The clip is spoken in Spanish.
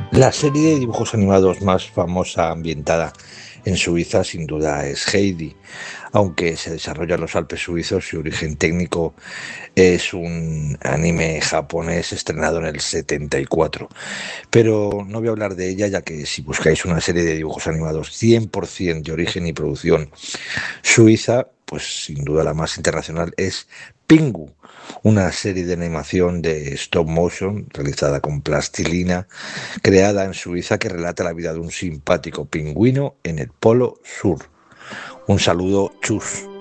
La serie de dibujos animados más famosa ambientada en Suiza sin duda es Heidi. Aunque se desarrolla en los Alpes suizos, su origen técnico es un anime japonés estrenado en el 74. Pero no voy a hablar de ella, ya que si buscáis una serie de dibujos animados 100% de origen y producción suiza, pues sin duda la más internacional es Pingu, una serie de animación de stop motion realizada con plastilina, creada en Suiza, que relata la vida de un simpático pingüino en el Polo Sur. Un saludo, chus.